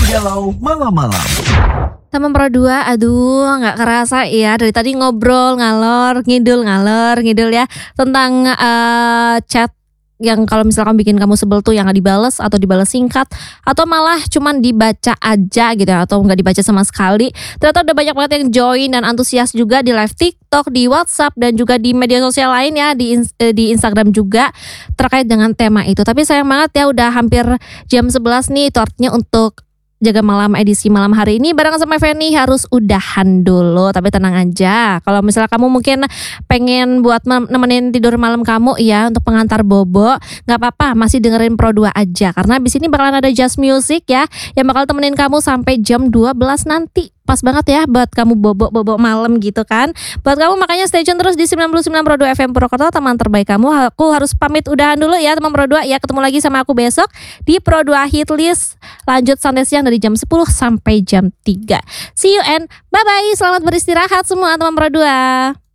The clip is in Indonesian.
Galau Malam-Malam. Teman Pro 2, aduh gak kerasa ya. Dari tadi ngobrol, ngalor, ngidul ya. Tentang chat yang kalau misalkan bikin kamu sebel tuh yang gak dibales atau dibales singkat. Atau malah cuman dibaca aja gitu ya, atau gak dibaca sama sekali. Ternyata udah banyak banget yang join dan antusias juga di live TikTok, di WhatsApp, dan juga di media sosial lain ya. Di Instagram juga terkait dengan tema itu. Tapi sayang banget ya udah hampir jam 11 nih. Itu artinya untuk Jaga Malam edisi malam hari ini bareng sama Feni harus udahan dulu. Tapi tenang aja, kalau misalnya kamu mungkin pengen buat nemenin tidur malam kamu ya, untuk pengantar bobo, gak apa-apa, masih dengerin Pro 2 aja. Karena abis ini bakalan ada jazz music ya, yang bakal temenin kamu sampai jam 12 nanti. Pas banget ya buat kamu bobo malam gitu kan. Buat kamu makanya stay tune terus di 99 Pro 2 FM Purwokerto, teman terbaik kamu. Aku harus pamit udahan dulu ya teman Pro 2 ya. Ketemu lagi sama aku besok di Pro 2 Hit List. Lanjut santai siang dari jam 10 sampai jam 3. See you and bye-bye. Selamat beristirahat semua teman Pro 2.